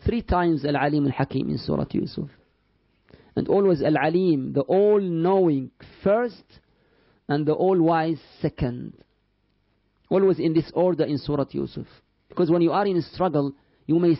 3 times Al-Alim Al-Hakim in Surah Yusuf. And always Al-Alim, the all-knowing first and the all-wise second. Always in this order in Surah Yusuf. Because when you are in a struggle, you may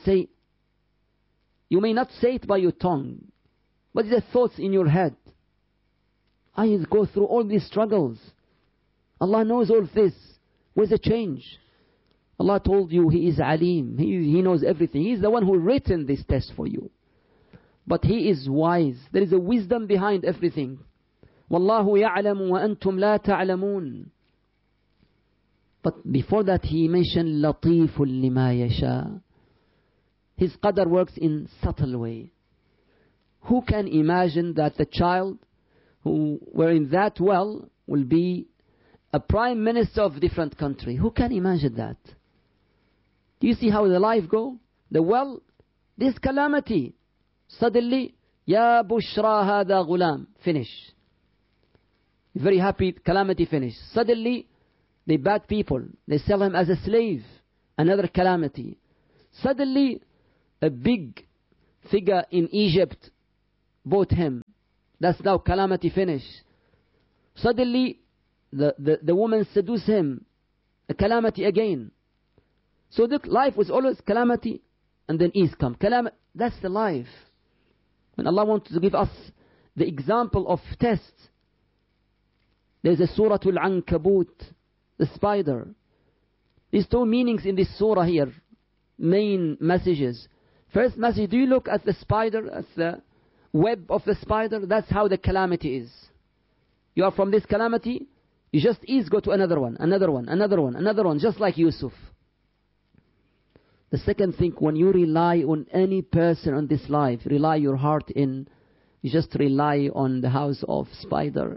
not say it by your tongue, but the thoughts in your head. I go through all these struggles. Allah knows all of this. Where's the change? Allah told you He is Alim. He knows everything. He is the one who written this test for you. But He is wise. There is a wisdom behind everything. Wallahu ya'lamu wa antum la ta'lamun. But before that He mentioned Latiful lima yasha. His qadar works in subtle way. Who can imagine that the child who were in that well will be a prime minister of a different country? Who can imagine that? Do you see how the life go? The well, this calamity. Suddenly, Ya Bushra hada ghulam. Finish. Very happy, calamity finished. Suddenly, they bad people. They sell him as a slave. Another calamity. Suddenly, a big figure in Egypt bought him. That's now calamity finished. Suddenly, the woman seduced him. A calamity again. So the life was always calamity and then ease come. That's the life. When Allah wants to give us the example of tests, there's a Surah Al-Ankabut, the spider. There's 2 meanings in this surah here. Main messages. First message, do you look at the spider, as the web of the spider? That's how the calamity is. You are from this calamity, you just go to another one, another one, another one, another one, just like Yusuf. The second thing, when you rely on any person on this life, rely your heart in, you just rely on the house of spider.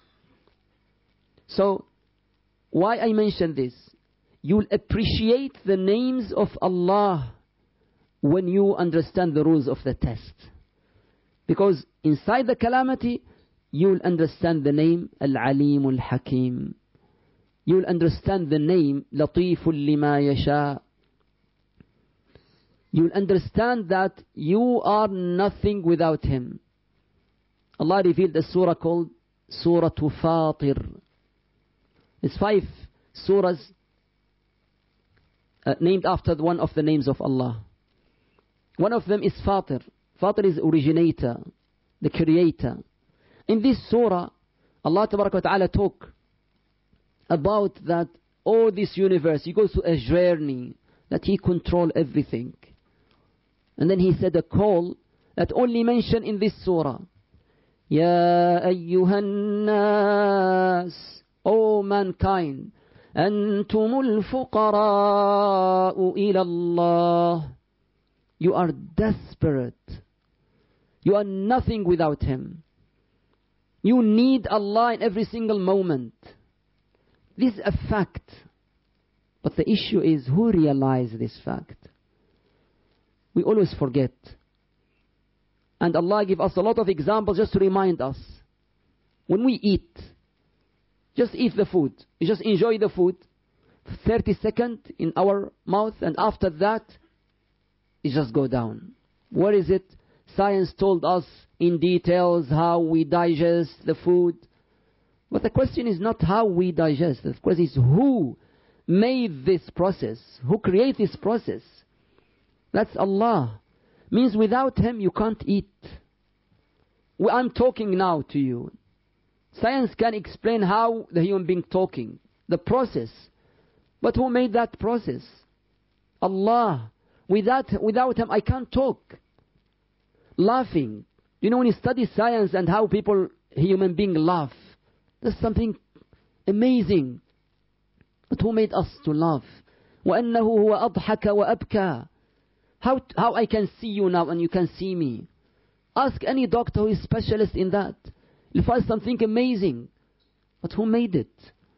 So, why I mention this? You'll appreciate the names of Allah when you understand the rules of the test. Because inside the calamity, you'll understand the name Al-Alim Al-Hakim. You'll understand the name Latiful lima yasha. You'll understand that you are nothing without Him. Allah revealed a surah called Surah Fatir. It's 5 surahs named after one of the names of Allah. One of them is Fatir. Fatir is originator, the creator. In this surah, Allah Tabaraka wa Ta'ala talk about that all this universe, He goes through a journey, that He control everything. And then He said a call that only mentioned in this surah. Ya ayyuhan nas, O mankind, antumul fuqara'u ila Allah. You are desperate. You are nothing without Him. You need Allah in every single moment. This is a fact. But the issue is, who realizes this fact? We always forget. And Allah give us a lot of examples just to remind us. When we eat, just eat the food. You just enjoy the food. 30 seconds in our mouth, and after that, it just go down. Where is it? Science told us in details how we digest the food. But the question is not how we digest. The question is who made this process? Who created this process? That's Allah. Means without Him you can't eat. I'm talking now to you. Science can explain how the human being talking. The process. But who made that process? Allah. Without Him I can't talk. Laughing. You know, when you study science and how human beings laugh, that's something amazing. But who made us to laugh? وَأَنَّهُ هُوَ أَضْحَكَ وَأَبْكَى. How I can see you now and you can see me? Ask any doctor who is specialist in that. You'll find something amazing. But who made it?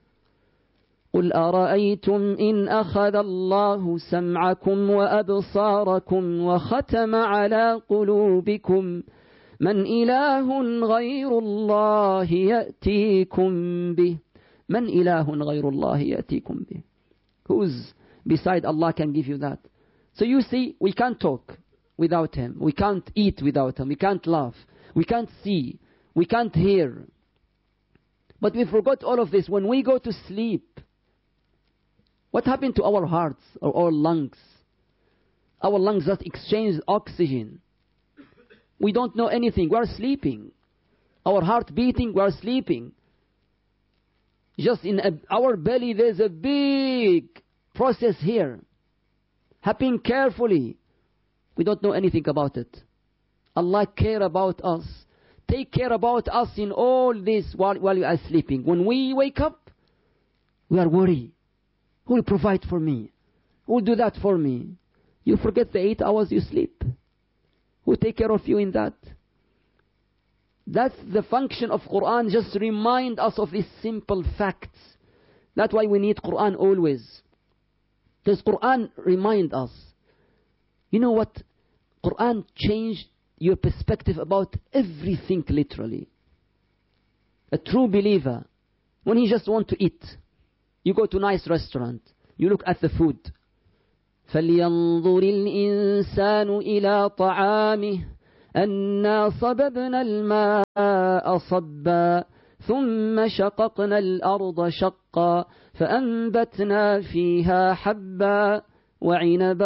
قُلْ أَرَأَيْتُمْ إِنْ أَخَذَ اللَّهُ سَمْعَكُمْ وَأَبْصَارَكُمْ وَخَتَمَ عَلَى قُلُوبِكُمْ مَنْ إِلَهٌ غَيْرُ اللَّهِ يَأْتِيكُمْ بِهِ. مَنْ إِلَهٌ غَيْرُ اللَّهِ يَأْتِيكُمْ بِهِ. Who's beside Allah can give you that? So you see, we can't talk. without Him. We can't eat without Him. We can't laugh. We can't see. We can't hear. But we forgot all of this. When we go to sleep, what happened to our hearts or our lungs? Our lungs just exchange oxygen. We don't know anything. We are sleeping. Our heart beating, we are sleeping. Just in our belly, there's a big process here, happening carefully. We don't know anything about it. Allah care about us. Take care about us in all this while we are sleeping. When we wake up, we are worried. Who will provide for me? Who will do that for me? You forget the 8 hours you sleep. Who will take care of you in that? That's the function of Quran. Just remind us of these simple facts. That's why we need Quran always. Because Quran remind us. You know what? Quran changed your perspective about everything literally. A true believer, when he just want to eat, you go to a nice restaurant, you look at the food. فَلْيَنْظُرِ الْإِنسَانُ إِلَى طَعَامِهِ أَنَّا صَبَبْنَا الْمَاءَ صَبًّا ثُمَّ شَقَقْنَا الْأَرْضَ شَقًّا فَأَنْبَتْنَا فِيهَا حَبًّا وَعِنَبًا